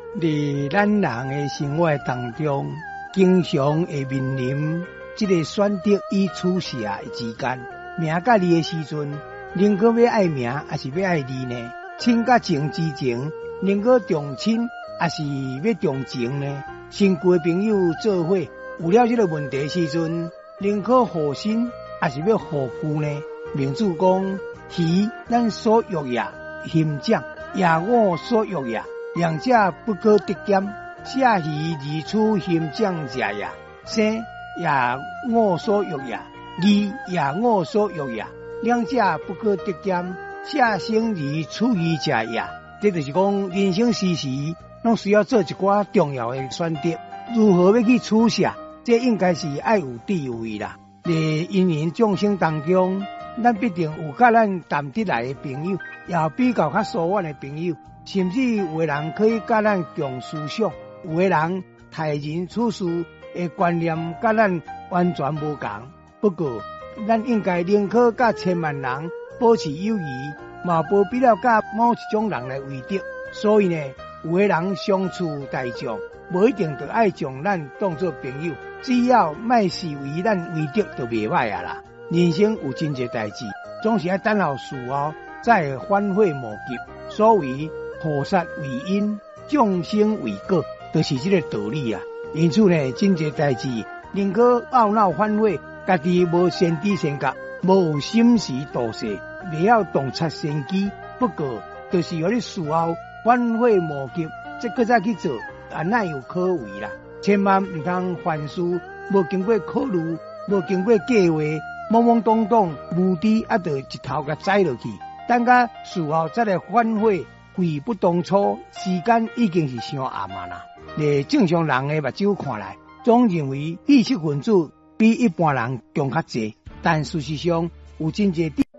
在咱人的生活当中，经常会面临这个选择与取舍之间，名甲利的时阵，宁可要爱名，还是要爱利呢？亲甲情之前，宁可重亲，还是要重情呢？新旧的朋友做伙，有了这个问题时阵，宁可护身，还是要护旧呢？名主讲：鱼咱所欲也，咸将也我所欲也。两者不可得兼，下鱼而出咸将者也；生也我所欲也，义也我所欲也。两者不可得兼，下生而出义者也。这就是讲，人生时时拢需要做一寡重要的选择，如何要去取舍，这应该是爱有智慧啦。在因缘众生当中，咱必定有甲咱谈得来的朋友，也有比较较疏远的朋友。甚至有的人可以甲咱共思想，有的人待人处事的观念甲咱完全无同。不过，咱应该宁可甲千万人保持友谊，嘛无必要甲某一种人来为敌。所以呢，有的人相处大众，无一定就爱将咱当作朋友，只要莫是为咱为敌就袂歹啊啦。人生有真侪代志，总是要等候事后才会反悔莫及。所谓菩萨为因，众生为果，就是这个道理啊。因此呢，真侪代志，宁可懊恼反悔，家己无先知先觉，无有心时度世，未晓洞察先机。不过，就是有你事后反悔莫及，这个再去做，乃有可为啦。千万唔通凡事无经过考虑，无经过计划，懵懵懂懂，无知就一头甲栽落去，等甲事后再来反悔。悔不当初，时间已经是伤暗啊啦。正常人的目睭看来，总认为知识分子比一般人强较济，但事实上有真侪